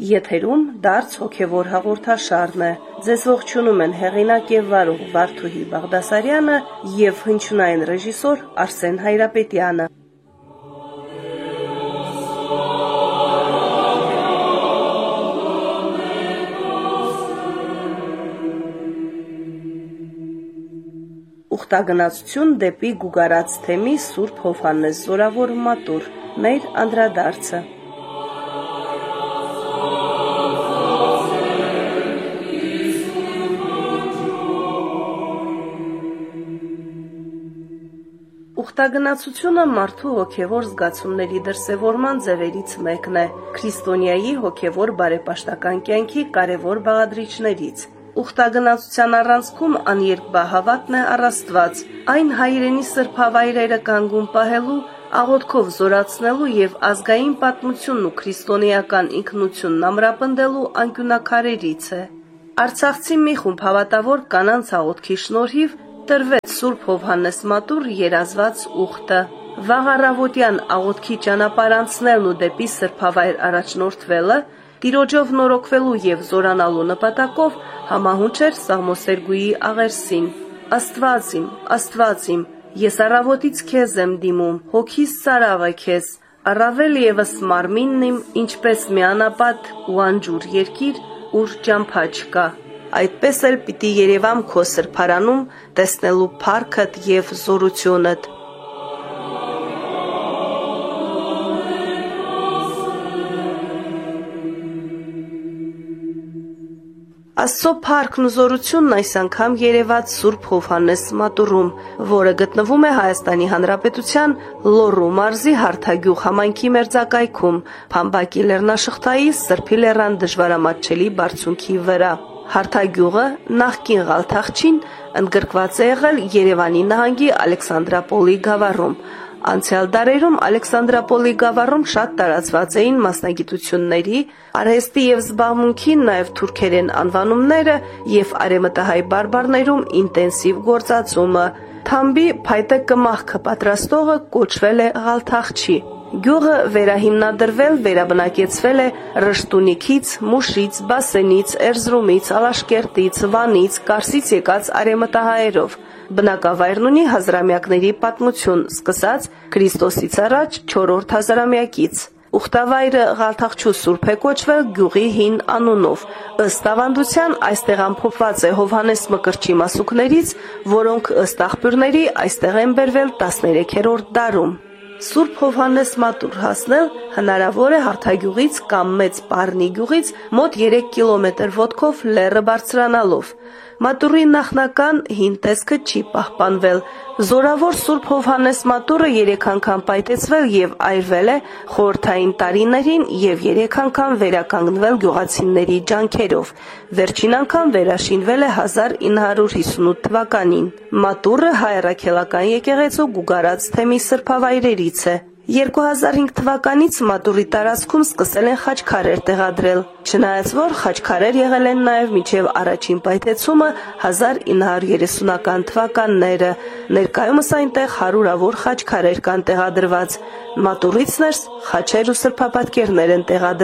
Եթերում դարձ հոգևոր հաղորդաշարն է։ Ձեզ ողջունում են հեղինակ եւ վարող Վարդուհի Բաղդասարյանը եւ հնչյունային ռեժիսոր Արսեն Հայրապետյանը։ Ուխտագնացություն դեպի Գուգարաց թեմի Սուրբ Հովհաննես Զորավոր մատուր, մեր անդրադարձը։ Ուխտագնացությունը մարդու հոգևոր զգացումների դրսևորման ձևերից մեկն է, քրիստոնյայի հոգևոր բարեպաշտական կյանքի կարևոր բաղադրիչներից։ Ուխտագնացության առանցքում աներկբա հավատն է առ Աստված, այն հայրենի սրբավայրերը կանգուն պահելու, աղոթքով զորացնելու եւ ազգային պատմությունն ու քրիստոնեական ինքնությունն ամրապնդելու անկյունակարերից է։ Արցախցի մի խումբ հավատավոր կանանց աղոթքի շնորհիվ տրվեց Սուրբ Հովհաննես մատուռ երազված ուխտը։ Վաղ առավոտյան աղոթքի ճանապարհ անցնելն ու դեպի սրբավայր առաջնորդվելը, Տիրոջով նորոգվելու եւ զորանալու նպատակով համահունչ էր Սաղմոսերգուի աղերսին։ Աստված իմ, ես առավոտից քեզ եմ դիմում, հոգիս ծարավ է քեզ, առավել եւս մարմինն իմ, ինչպես մի անապատ ու անջուր երկիր, ուր ճամփա չկա։ Այդպես էլ պիտի երևամ քո սրբարանում, տեսնելու փառքդ եւ զորությունդ։ Աստծո փառքն ու զորությունն այս անգամ երևաց Սուրբ Հովհաննես մատուռում, որը գտնվում է Հայաստանի Հանրապետության Լոռու մարզի Հարթագյուղ համայնքի մերձակայքում, Փամբակի լեռնաշղթայի Սրբի լեռան դժվարամատչելի բարձունքի վրա։ Հարթագյուղը նախկին Ղալթախչին ընդգրկված է եղել Երևանի նահանգի Ալեքսանդրապոլի գավառում։ Անցյալ դարերում Ալեքսանդրապոլի գավառում շատ տարածված էին մասնագիտությունների, արհեստի եւ զբաղմունքի, նաեւ թուրքերեն անվանումները եւ արեմտահայ բարբառներում ինտենսիվ գործածումը։ Թամբի փայտե կմախքը պատրաստողը կոչվել է Ղալթախչի։ Գյուղը վերաբնակեցվել է Ռշտունիքից, Մուշից, Բասենից, Էրզրումից, Ալաշկերտից, Վանից, Կարսից եկած արեմտահայերով։ Բնակավայրն ունի հազարամյակների պատմություն, սկսած Քրիստոսից առաջ 4-րդ հազարամյակից։ Ուխտավայրը Ղալթախչու սուրբ է կոչվել գյուղի հին անունով։ Ըստ ավանդության այստեղ ամփոփված է Հովհաննես Մկրտչի մասուկներից, որոնք ըստ աղբյուրների այստեղ են բերվել 13-րդ դարում։ Սուրբ Հովհաննես մատուռ հասնել հնարավոր է Հարթագյուղից կամ Մեծ Պառնի գյուղից մոտ 3 կիլոմետր ոտքով լեռը բարձրանալով։ Մատուռի նախնական հին տեսքը չի պահպանվել։ Զորավոր Սուրբ Հովհաննես մատուռը 3 անգամ պայթեցվել եւ այրվել է խորհրդային տարիներին եւ 3 անգամ վերականգնվել գյուղացիների ջանքերով։ Վերջին անգամ վերաշինվել է 1958 թվականին։ Մատուռը հայ առաքելական եկեղեցու Գուգարաց թեմի սրբավայրերից է։ 2005 թվականից մատուռի տարածքում սկսել են խաչքարեր տեղադրել, չնայած որ խաչքարեր եղել են նաև մինչև առաջին պայթեցումը 1930-ական թվականները, ներկայումս այնտեղ հարյուրավոր խաչքարեր կան տեղադրված, մատուռից ներս խաչեր ու սրբապատկերներ են տեղադրված։